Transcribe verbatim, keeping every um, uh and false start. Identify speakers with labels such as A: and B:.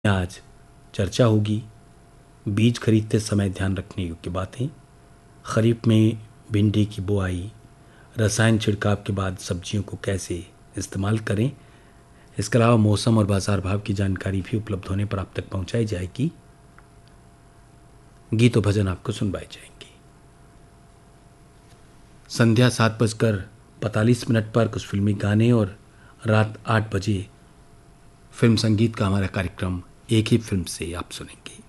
A: आज चर्चा होगी बीज खरीदते समय ध्यान रखने योग्य बातें, खरीफ में भिंडी की बुआई, रसायन छिड़काव के बाद सब्जियों को कैसे इस्तेमाल करें। इसके अलावा मौसम और बाजार भाव की जानकारी भी उपलब्ध होने पर आप तक पहुंचाई जाएगी। गीत और भजन आपको सुनवाए जाएंगे। संध्या सात बजकर पैंतालीस मिनट पर कुछ फिल्मी गाने और रात आठ बजे फिल्म संगीत का हमारा कार्यक्रम एक ही फिल्म से आप सुनेंगे।